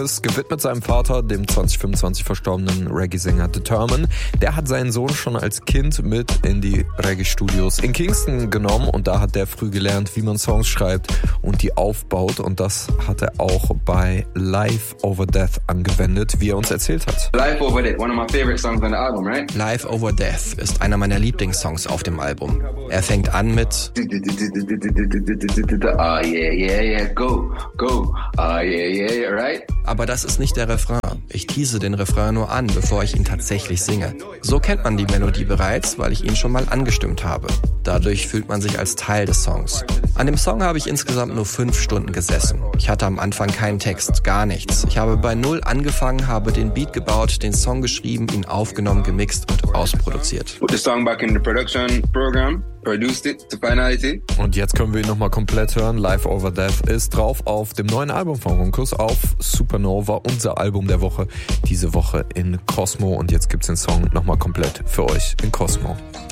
ist gewidmet seinem Vater, dem 2025 verstorbenen Reggae-Sänger Determined. Der hat seinen Sohn schon als Kind mit in die Reggae-Studios in Kingston genommen und da hat der früh gelernt, wie man Songs schreibt und die aufbaut und das hat er auch bei Life Over Death angewendet, wie er uns erzählt hat. Life Over Death, one of my favorite songs on the album, right? Life Over Death ist einer meiner Lieblingssongs auf dem Album. Er fängt an mit Ah, yeah, yeah, yeah, go, go, ah, yeah, yeah, yeah, right? Aber das ist nicht der Refrain. Ich tease den Refrain nur an, bevor ich ihn tatsächlich singe. So kennt man die Melodie bereits, weil ich ihn schon mal angestimmt habe. Dadurch fühlt man sich als Teil des Songs. An dem Song habe ich insgesamt nur 5 Stunden gesessen. Ich hatte am Anfang keinen Text, gar nichts. Ich habe bei Null angefangen, habe den Beat gebaut, den Song geschrieben, ihn aufgenommen, gemixt und ausproduziert. Put the song back in the production program, produced it to finality. Und jetzt können wir ihn nochmal komplett hören. Life Over Death ist drauf auf dem neuen Album von Ronkus auf Supernova, unser Album der Woche, diese Woche in Cosmo. Und jetzt gibt's den Song nochmal komplett für euch in Cosmo.